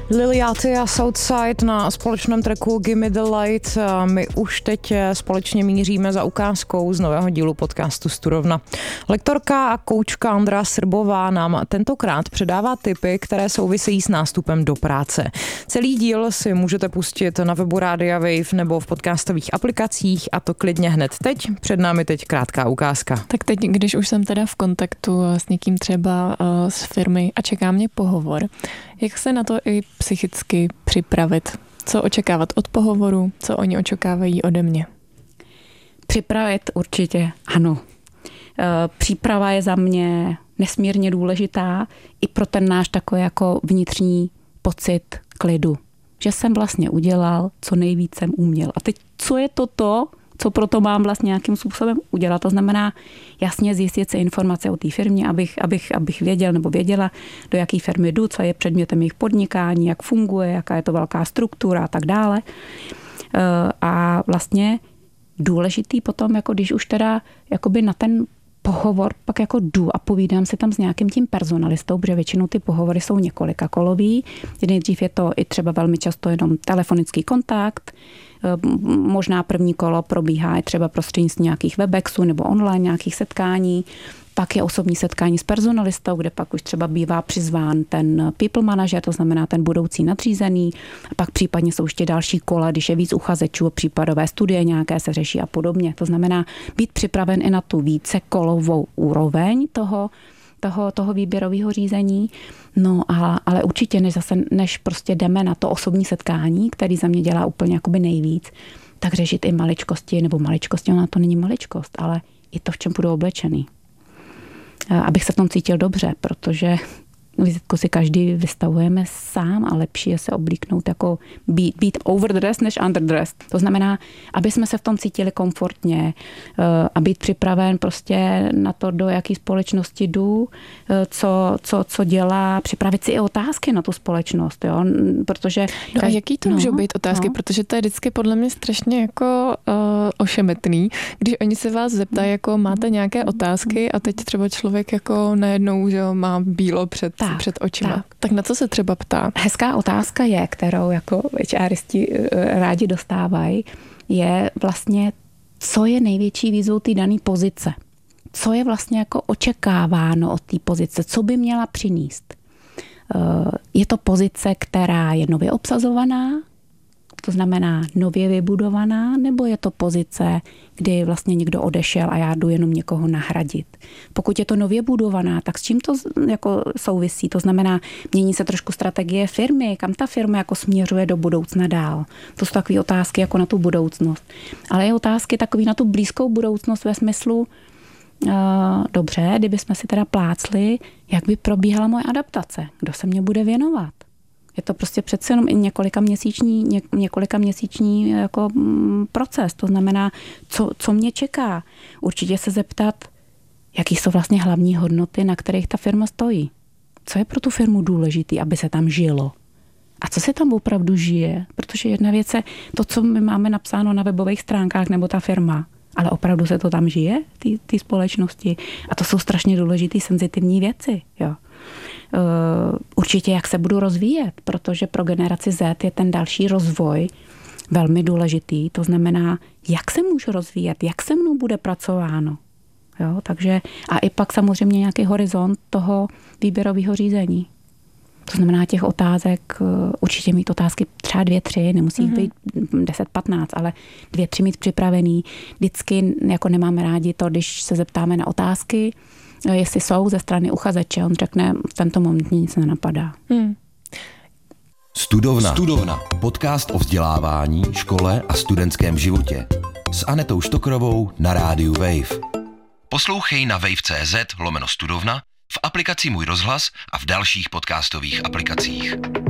Lil Yachty a Southside na společném tracku Gimme the Light. My už teď společně míříme za ukázkou z nového dílu podcastu Studovna. Lektorka a koučka Andrea Srbová nám tentokrát předává tipy, které souvisejí s nástupem do práce. Celý díl si můžete pustit na webu Rádia Wave nebo v podcastových aplikacích, a to klidně hned teď. Před námi teď krátká ukázka. Tak teď, když už jsem teda v kontaktu s někým třeba z firmy a čeká mě pohovor, jak se na to i psychicky připravit? Co očekávat od pohovoru? Co oni očekávají ode mě? Připravit určitě ano. Příprava je za mě nesmírně důležitá i pro ten náš takový jako vnitřní pocit klidu. Že jsem vlastně udělal, co nejvíc jsem uměl. A teď, co je to, co proto mám vlastně nějakým způsobem udělat? To znamená jasně zjistit si informace o té firmě, abych věděl nebo věděla, do jaké firmy jdu, co je předmětem jejich podnikání, jak funguje, jaká je to velká struktura a tak dále. A vlastně důležitý potom, jako když už teda jakoby na ten pohovor pak jako jdu a povídám si tam s nějakým tím personalistou, protože většinou ty pohovory jsou několika kolový. Nejdřív je to i třeba velmi často jenom telefonický kontakt, možná první kolo probíhá i třeba prostřednictvím nějakých webexů nebo online nějakých setkání. Pak je osobní setkání s personalistou, kde pak už třeba bývá přizván ten people manager, to znamená ten budoucí nadřízený. A pak případně jsou ještě další kola, když je víc uchazečů, případové studie nějaké se řeší a podobně. To znamená být připraven i na tu vícekolovou úroveň toho výběrového řízení. No ale určitě než prostě jdeme na to osobní setkání, který za mě dělá úplně jakoby nejvíc, tak řešit i maličkosti, ona to není maličkost, ale i to, v čem budu oblečený. Abych se v tom cítil dobře, protože vizitku si každý vystavujeme sám a lepší je se oblíknout jako být overdressed než underdressed. To znamená, aby jsme se v tom cítili komfortně a být připraven prostě na to, do jaký společnosti jdu, co dělá, připravit si i otázky na tu společnost, jo, protože... No a jaký to můžou být otázky, protože to je vždycky podle mě strašně jako ošemetný, když oni se vás zeptají, jako máte nějaké otázky a teď třeba člověk jako najednou, že má bílo před očima. Tak na co se třeba ptá? Hezká otázka je, kterou jako HRisti rádi dostávají, je vlastně, co je největší výzvou té dané pozice. Co je vlastně jako očekáváno od té pozice, co by měla přinést. Je to pozice, která je nově obsazovaná, to znamená nově vybudovaná, nebo je to pozice, kdy vlastně někdo odešel a já jdu jenom někoho nahradit. Pokud je to nově budovaná, tak s čím to jako souvisí? To znamená, mění se trošku strategie firmy, kam ta firma jako směřuje do budoucna dál. To jsou takové otázky jako na tu budoucnost. Ale je otázky takový na tu blízkou budoucnost ve smyslu, dobře, kdybychom si teda plácli, jak by probíhala moje adaptace, kdo se mě bude věnovat. Je to prostě přece jenom i několika měsíční jako proces. To znamená, co mě čeká. Určitě se zeptat, jaký jsou vlastně hlavní hodnoty, na kterých ta firma stojí. Co je pro tu firmu důležitý, aby se tam žilo. A co se tam opravdu žije. Protože jedna věc je to, co my máme napsáno na webových stránkách nebo ta firma. Ale opravdu se to tam žije, ty společnosti. A to jsou strašně důležitý senzitivní věci. Jo. Určitě, jak se budu rozvíjet, protože pro generaci Z je ten další rozvoj velmi důležitý. To znamená, jak se můžu rozvíjet, jak se mnou bude pracováno. Jo, takže a i pak samozřejmě nějaký horizont toho výběrového řízení. To znamená těch otázek, určitě mít otázky třeba 2, 3, nemusí jich být 10, 15, ale 2, 3 mít připravený. Vždycky jako nemáme rádi to, když se zeptáme na otázky, jestli jsou ze strany uchazeče. On řekne, v tento moment nic nenapadá. Studovna. Podcast o vzdělávání, škole a studentském životě. S Anetou Štokrovou na rádiu Wave. Poslouchej na wave.cz/studovna, v aplikaci Můj rozhlas a v dalších podcastových aplikacích.